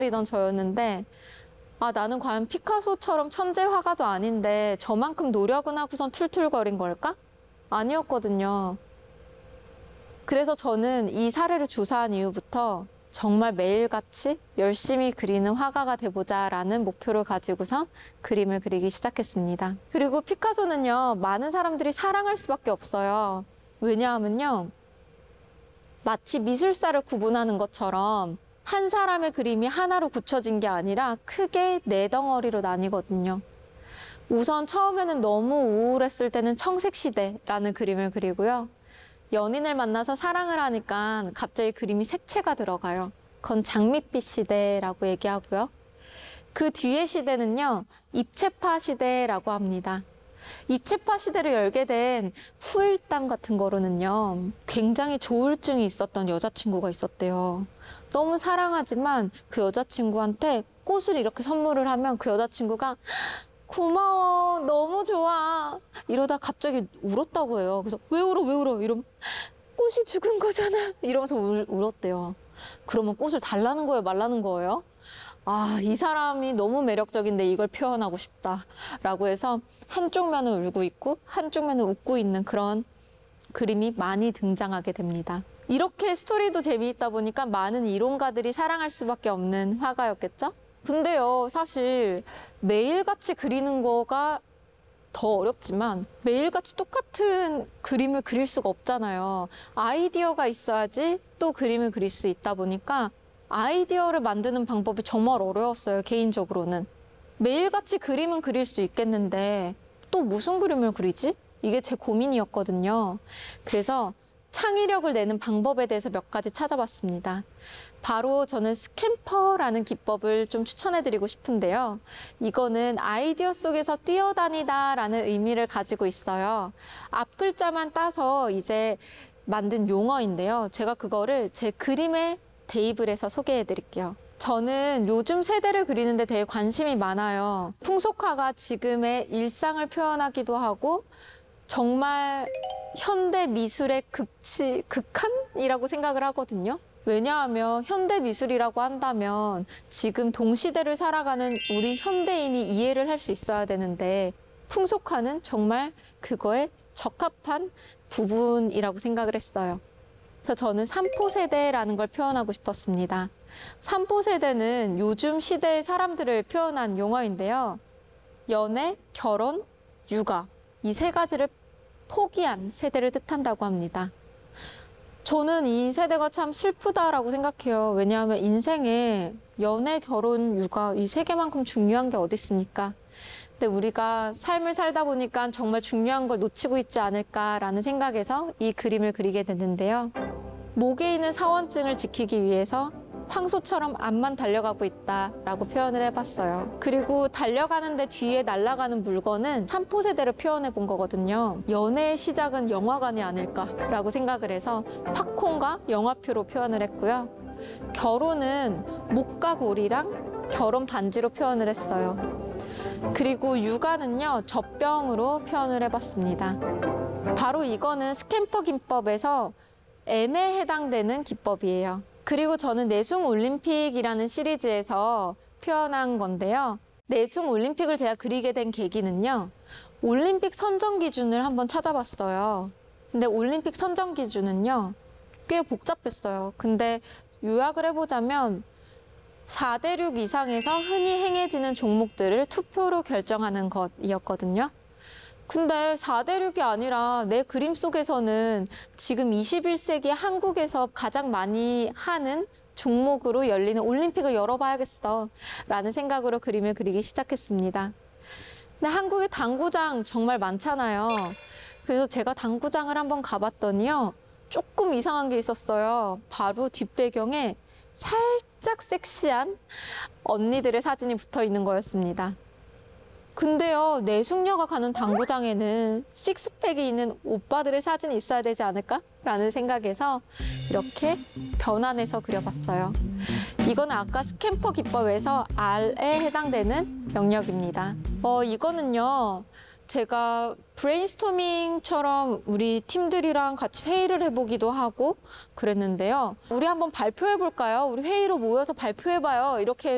이던 저였는데 나는 과연 피카소처럼 천재 화가도 아닌데 저만큼 노력은 하고선 툴툴거린 걸까? 아니었거든요. 그래서 저는 이 사례를 조사한 이후부터 정말 매일같이 열심히 그리는 화가가 돼보자라는 목표를 가지고서 그림을 그리기 시작했습니다. 그리고 피카소는요, 많은 사람들이 사랑할 수밖에 없어요. 왜냐하면요, 마치 미술사를 구분하는 것처럼 한 사람의 그림이 하나로 굳혀진 게 아니라 크게 네 덩어리로 나뉘거든요. 우선 처음에는 너무 우울했을 때는 청색시대라는 그림을 그리고요. 연인을 만나서 사랑을 하니까 갑자기 그림이 색채가 들어가요. 그건 장밋빛 시대라고 얘기하고요. 그 뒤의 시대는요, 입체파 시대라고 합니다. 입체파 시대를 열게 된 후일담 같은 거로는요, 굉장히 조울증이 있었던 여자친구가 있었대요. 너무 사랑하지만 그 여자친구한테 꽃을 이렇게 선물을 하면 그 여자친구가 고마워, 너무 좋아 이러다 갑자기 울었다고 해요. 그래서 왜 울어 이러면 꽃이 죽은 거잖아 이러면서 울었대요. 그러면 꽃을 달라는 거예요, 말라는 거예요? 이 사람이 너무 매력적인데 이걸 표현하고 싶다라고 해서 한쪽 면은 울고 있고 한쪽 면은 웃고 있는 그런 그림이 많이 등장하게 됩니다. 이렇게 스토리도 재미있다 보니까 많은 이론가들이 사랑할 수밖에 없는 화가였겠죠? 근데요, 사실 매일같이 그리는 거가 더 어렵지만 매일같이 똑같은 그림을 그릴 수가 없잖아요. 아이디어가 있어야지 또 그림을 그릴 수 있다 보니까 아이디어를 만드는 방법이 정말 어려웠어요, 개인적으로는. 매일같이 그림은 그릴 수 있겠는데 또 무슨 그림을 그리지? 이게 제 고민이었거든요. 그래서 창의력을 내는 방법에 대해서 몇 가지 찾아봤습니다. 바로 저는 스캠퍼라는 기법을 좀 추천해드리고 싶은데요. 이거는 아이디어 속에서 뛰어다니다라는 의미를 가지고 있어요. 앞 글자만 따서 이제 만든 용어인데요. 제가 그거를 제 그림에 대입을 해서 소개해드릴게요. 저는 요즘 세대를 그리는데 되게 관심이 많아요. 풍속화가 지금의 일상을 표현하기도 하고 정말 현대 미술의 극한이라고 생각을 하거든요. 왜냐하면 현대 미술이라고 한다면 지금 동시대를 살아가는 우리 현대인이 이해를 할 수 있어야 되는데 풍속화는 정말 그거에 적합한 부분이라고 생각을 했어요. 그래서 저는 삼포세대라는 걸 표현하고 싶었습니다. 삼포세대는 요즘 시대의 사람들을 표현한 용어인데요. 연애, 결혼, 육아 이 세 가지를 포기한 세대를 뜻한다고 합니다. 저는 이 세대가 참 슬프다라고 생각해요. 왜냐하면 인생에 연애, 결혼, 육아 이 세 개만큼 중요한 게 어디 있습니까? 근데 우리가 삶을 살다 보니까 정말 중요한 걸 놓치고 있지 않을까라는 생각에서 이 그림을 그리게 됐는데요. 목에 있는 사원증을 지키기 위해서 황소처럼 앞만 달려가고 있다라고 표현을 해봤어요. 그리고 달려가는데 뒤에 날아가는 물건은 삼포세대를 표현해 본 거거든요. 연애의 시작은 영화관이 아닐까라고 생각을 해서 팝콘과 영화표로 표현을 했고요. 결혼은 목과 고리랑 결혼 반지로 표현을 했어요. 그리고 육아는요, 젖병으로 표현을 해봤습니다. 바로 이거는 스캠퍼 기법에서 M에 해당되는 기법이에요. 그리고 저는 내숭 올림픽이라는 시리즈에서 표현한 건데요. 내숭 올림픽을 제가 그리게 된 계기는요. 올림픽 선정 기준을 한번 찾아봤어요. 근데 올림픽 선정 기준은요. 꽤 복잡했어요. 근데 요약을 해보자면 4대륙 이상에서 흔히 행해지는 종목들을 투표로 결정하는 것이었거든요. 근데 4대륙이 아니라 내 그림 속에서는 지금 21세기 한국에서 가장 많이 하는 종목으로 열리는 올림픽을 열어봐야겠어 라는 생각으로 그림을 그리기 시작했습니다. 근데 한국에 당구장 정말 많잖아요. 그래서 제가 당구장을 한번 가봤더니요. 조금 이상한 게 있었어요. 바로 뒷배경에 살짝 섹시한 언니들의 사진이 붙어 있는 거였습니다. 근데요, 내숙녀가 가는 당구장에는 식스팩이 있는 오빠들의 사진이 있어야 되지 않을까? 라는 생각에서 이렇게 변환해서 그려봤어요. 이거는 아까 스캠퍼 기법에서 R에 해당되는 영역입니다. 이거는요, 제가 브레인스토밍처럼 우리 팀들이랑 같이 회의를 해보기도 하고 그랬는데요. 우리 한번 발표해볼까요? 우리 회의로 모여서 발표해봐요. 이렇게